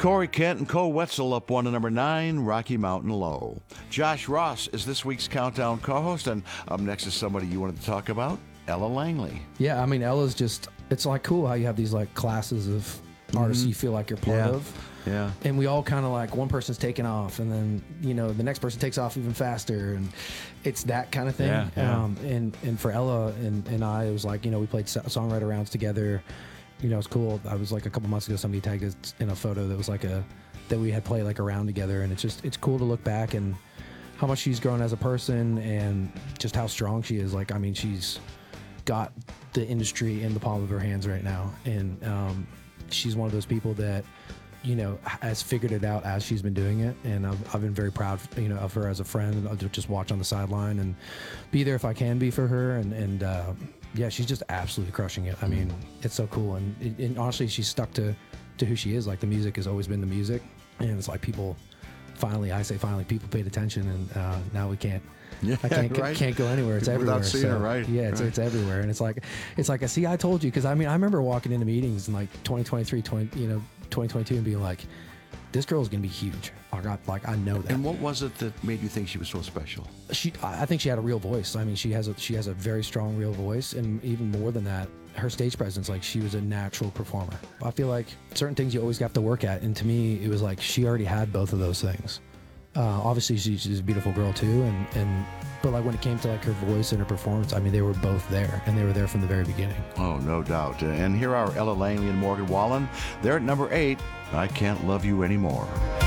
Corey Kent and Cole Wetzel up 1 to number 9, Rocky Mountain Low. Josh Ross is this week's Countdown co-host, and up next is somebody you wanted to talk about, Ella Langley. Yeah, I mean, Ella's just, it's like cool how you have these like classes of artists you feel like you're part of. Yeah. And we all kind of like, one person's taking off and then, you know, the next person takes off even faster. And it's that kind of thing. Yeah. And for Ella and I, it was like, you know, we played songwriter rounds together. You know, it's cool. I was like a couple months ago, somebody tagged us in a photo that was like that we had played like a round together. And it's cool to look back and how much she's grown as a person and just how strong she is. Like, I mean, she's got the industry in the palm of her hands right now. And she's one of those people that, you know, has figured it out as she's been doing it. And I've been very proud, you know, of her as a friend. And I'll just watch on the sideline and be there if I can be for her. And yeah, she's just absolutely crushing it. I mean, it's so cool. And honestly, she's stuck to who she is. Like, the music has always been the music. And it's like people finally paid attention. And now we can't. Yeah, I can't go anywhere. It's everywhere. Without seeing her, right? Yeah, it's everywhere, and it's like see, I told you, because I mean, I remember walking into meetings in like 2022, and being like, this girl's gonna be huge. I know that. And what was it that made you think she was so special? I think she had a real voice. I mean, she has a very strong real voice, and even more than that, her stage presence. Like, she was a natural performer. I feel like certain things you always have to work at, and to me, it was like she already had both of those things. Obviously, she's a beautiful girl too, but like when it came to like her voice and her performance, I mean, they were both there, and they were there from the very beginning. Oh, no doubt. And here are Ella Langley and Morgan Wallen. They're at number 8, I Can't Love You Anymore.